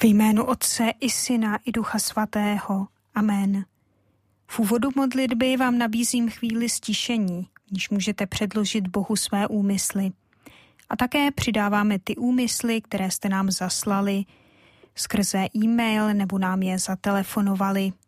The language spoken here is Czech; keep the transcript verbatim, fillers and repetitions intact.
Ve jménu Otce i Syna i Ducha Svatého. Amen. V úvodu modlitby vám nabízím chvíli stišení, níž můžete předložit Bohu své úmysly. A také přidáváme ty úmysly, které jste nám zaslali skrze e-mail nebo nám je zatelefonovali.